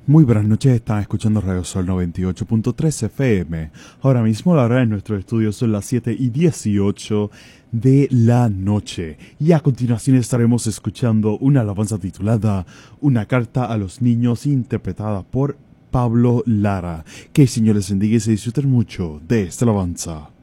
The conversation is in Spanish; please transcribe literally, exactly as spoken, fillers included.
Muy buenas noches, están escuchando Radio Sol noventa y ocho punto tres F M. Ahora mismo la hora en nuestro estudio son las siete y dieciocho de la noche. Y a continuación estaremos escuchando una alabanza titulada Una carta a los niños, interpretada por Pablo Lara. Que el Señor les bendiga y se disfruten mucho de esta alabanza.